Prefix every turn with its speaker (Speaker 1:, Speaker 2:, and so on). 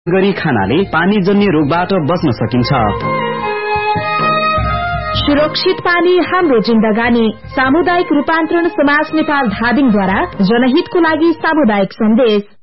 Speaker 1: गरी खानाले पानीजन्य रोगबाट बच्न सकिन्छ।
Speaker 2: सुरक्षित पानी हाम्रो जिन्दगानी। सामुदायिक रूपान्तरण समाज नेपाल धादिङद्वारा जनहितको लागि सामुदायिक सन्देश।